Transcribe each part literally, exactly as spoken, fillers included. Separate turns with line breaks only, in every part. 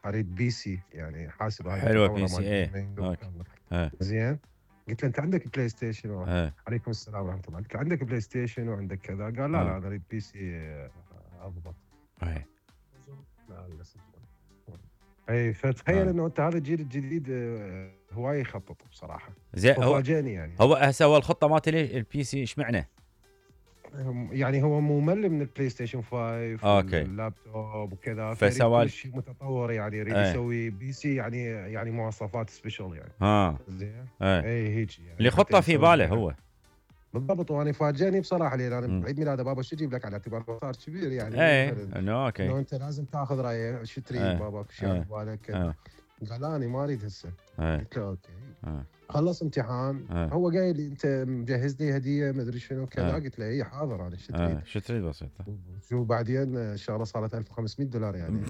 اريد بي سي يعني حاسب هاي
حلوه
الثوره
بي سي
مال
ايه
جيمنج
اوكي
وكذا.
ايه
زين قلت له انت عندك بلاي ستيشن و...
ايه
عليكم السلام ورحمه الله. قلت له عندك بلاي ستيشن وعندك كذا؟ قال لا
اه
لا انا اريد بي سي آه، اضبط.
ايه
لا للاسف. اي فتخيل
اه
انه انت هذا الجيل الجديد آه، هواي يخطط بصراحه.
زين هو
وفاجئني يعني.
هو هسه هو الخطه مالته ليش البي سي ايش معنى؟
يعني هو ممل من البلاي ستيشن خمسة
اوكي
واللابتوب وكذا، فيريد
فسوى
كل
ال-
شيء متطور يعني يريد
ايه
يسوي بي سي يعني يعني مواصفات سبيشال يعني.
ها
زين
ايه
اي هيك
اللي
يعني حتى
خطه في
يسوي
باله
لعب.
هو.
بالضبط. وانا فاجئني بصراحه لان انا
امم
بعيد ميلاده بابا شو اجيب لك على اعتبار صار كبير يعني مو
ايه
مثلا
انه اوكي
انه انت لازم تاخذ رايه شو تريد
ايه
بابا شو على
ايه
بالك كذا.
ايه
قال لا انا ما اريد هسه.
ايه
قلت له اوكي.
ايه
خلص امتحان
ايه
هو قايل لي انت مجهز لي هديه مدري شنو كذا.
ايه
قلت له اي حاضر انا شو تريد.
ايه شو تريد بسيطه.
شو بعدين الشغله صارت ألف وخمسمية دولار يعني.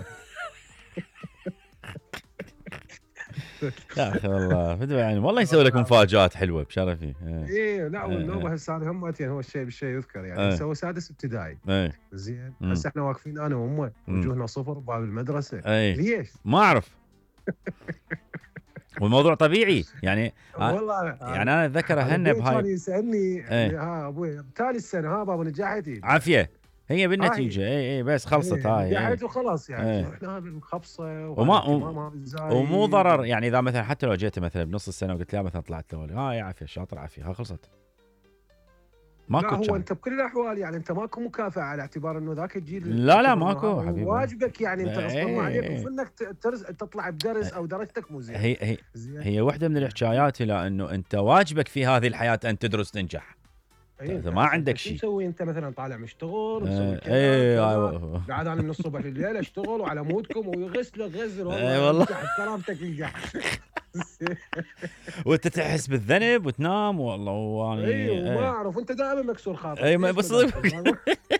يا اخي والله بدو يعني والله يسوي لك مفاجات حلوه بشرفي. ايه
ايه لا والنوبه
ايه
هسه انا همتين هو الشيء بالشيء يذكر يعني.
ايه
هسه هو سادس ابتدائي.
ايه
زين
امم
هسه احنا واقفين انا وامه
امم
وجوهنا صفر بباب المدرسه.
ايه
ليش؟
ما اعرف والموضوع طبيعي يعني. آه
والله
يعني
انا
انا اتذكر
أنا
اهنى
ابوي
بهاي.
كان يسالني
ايه
ها ابوي بتالي السنه ها بابا نجحت؟
عافيه هي
ها هي
بالنتيجه. اي اي بس خلصت
ايه
هاي.
نجحت
اي
وخلاص يعني. شوف
ايه
احنا هذا الخبصه وهذا
وما وم-
الاهتمام هذا
ومو
الزايد
ضرر
و...
يعني اذا مثلا حتى لو جيت مثلا بنص السنه وقلت لا مثلا طلعت الاول ها يا عافيه شاطر عافيه ها خلصت
لا
ماكو
هو
كان.
انت بكل الاحوال يعني انت ماكو مكافاه على اعتبار انه ذاك الجيل
لا لا
تعتبر انه هذا
ماكو
هو
حبيبي.
واجبك يعني. انت غصبا ما عليك
ايه
المفروض انك ت- ترز تطلع بدرس او درجتك مو زينه.
هي هي
زين
هي واحده من
يعني
الحكايات الى انه انت واجبك في هذه الحياه ان تدرس تنجح.
اي
اذا
انت
ما
هسه انت
عندك
شو
شيء.
مسوي؟ انت مثلا طالع مشتغل ومسوي
ايه
كذا
ايه
كذا.
أيوة.
بعد انا من الصبح لليل اشتغل وعلى مودكم ويغسلك غزل
ايه
والله
والله
انجح بكرامتك انجح.
وانت تحس بالذنب وتنام والله
اي
واني
وما
ايه
اعرف انت دائما مكسور خاطرك
اي ما
ليش
بس
مداخل؟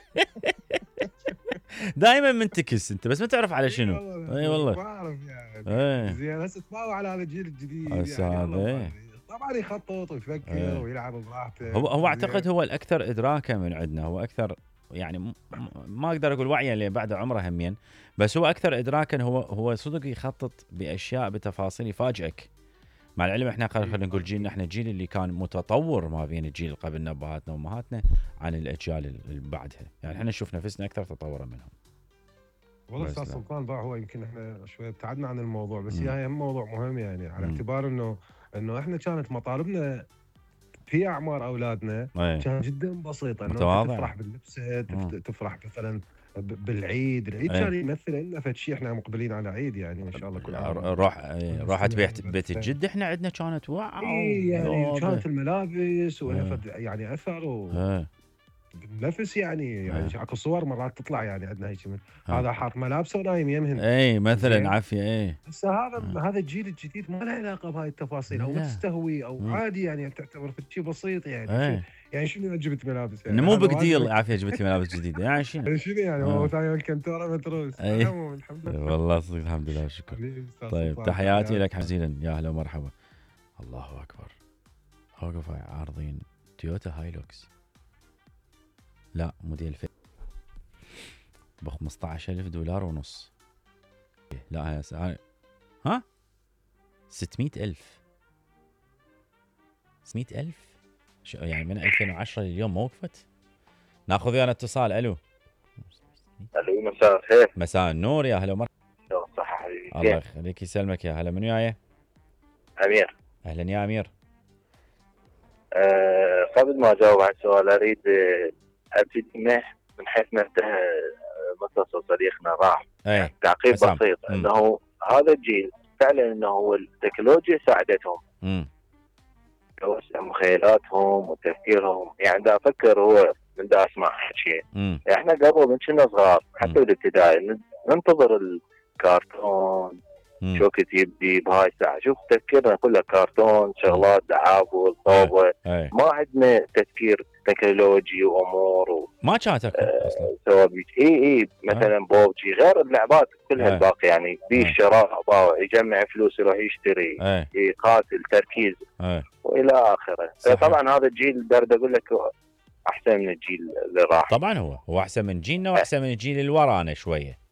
دائما منتكس انت بس ما تعرف على
اي
شنو.
والله
اي والله
ما اعرف يعني.
ايه
زين هسه تباوع على هذا الجيل الجديد
هسه
يعني الله
هذا
ما
ايه
ادري. طبعا يخطط ويفكر
ايه
ويلعب براحته.
هو هو
زين
اعتقد هو الاكثر ادراكا من عندنا. هو اكثر يعني م- م- ما اقدر اقول وعيا اللي بعد عمره همين. بس هو اكثر ادراكا. هو هو صدق يخطط باشياء بتفاصيل يفاجئك. مع العلم احنا خل-
اي
خلينا نقول جيلنا احنا الجيل اللي كان متطور ما بين الجيل اللي قبلنا ابهاتنا وامهاتنا عن الاجيال اللي بعدها. يعني احنا نشوف نفسنا اكثر تطورا منهم.
والله
بس
استاذ
لا
سلطان بقى هو يمكن احنا شوي ابتعدنا عن الموضوع بس
امم
هي هم موضوع مهم يعني على
امم
اعتبار انه انه احنا كانت مطالبنا في اعمار اولادنا
ايه
كانت جدا بسيطه. انه انت
متواضعه.
تفرح باللبسه
امم
تفت- تفرح مثلا ب- بالعيد. العيد
ايه
كان يمثل لنا فد شيء. احنا مقبلين على عيد يعني ما شاء الله كل عام
روح ايه
كل
روحت
سنه
بيت
وانت
بيت
بخير.
الجد احنا عندنا كانت واو
اي يعني
يابا.
كانت الملابس ولها
ايه
فد يعني اثر
ايه
وبالنفس يعني يعني
ايه
اكو صور مرات تطلع يعني عندنا هيك من
ايه
هذا حاط ملابسه ونايم يمهن.
ايه مثلا
زين
عافيه ايه
هسه هذا
ايه
هذا الجيل الجديد ما له علاقه بهاي التفاصيل او ما
لا
تستهوي او
مم.
عادي يعني تعتبر في شيء بسيط يعني. شو
ايه
يعني شنو جبت ملابس
انه
يعني
مو
هذا
بيج ديل
واجبك؟
عافيه جبت لي ملابس جديده يعني شنو.
يعني شنو يعني هو
اه
ثاني الكنتوره متروس على
اي
العموم الحمد لله.
والله صدق الحمد لله شكرا.
حبيبي استاذ
طيب
سلطان
تحياتي
تحياتي.
لك جزيلا يا اهلا ومرحبا. الله اكبر. اوقف عارضين تويوتا هايلوكس لا موديل في ب خمسة عشر ألف دولار ونص. لا هاي هاي ها ستمية ألف ستمية ألف شو يعني من ألفين وعشرة لليوم ما وقفت. ناخذ ويانا اتصال. الو
الو مساء الخير.
مساء النور يا هلا ومرحبا.
شلون صح حبيبي؟
الله يخليك يسلمك يا هلا. من وياي؟
امير.
اهلا يا امير.
أه قبل ما اجاوب على السؤال اريد أه، ابتدي منه من حيث ما انتهى أه، متصل صديقنا راح.
ايه
تعقيب
حسام.
بسيط
مم.
انه هذا الجيل فعلا انه هو التكنولوجيا ساعدتهم
امم
توسع مخيلاتهم وتفكيرهم. يعني دا افكر هو من دا اسمع شيء.
امم
احنا قبل من كنا صغار
مم.
حتى بالابتدائي ننتظر الكرتون
مم.
شوكت يبدي بهاي الساعه. شوف تفكيرنا كله كرتون شغلات دعابل صوبه.
ايه
ما عندنا تفكير تكنولوجي وامور و...
ما كانت اكو اصلا.
سوابيك. اي اي مثلا بوبجي غير اللعبات كلها
ايه
الباقي يعني في
ايه
الشراء باوع يجمع فلوس يروح يشتري
ايه
يقاتل تركيز
ايه
والى اخره.
صحيح.
طبعا هذا الجيل برد اقول لك احسن من الجيل اللي راح.
طبعا هو هو احسن من جيلنا واحسن من الجيل اللي ورانا شويه.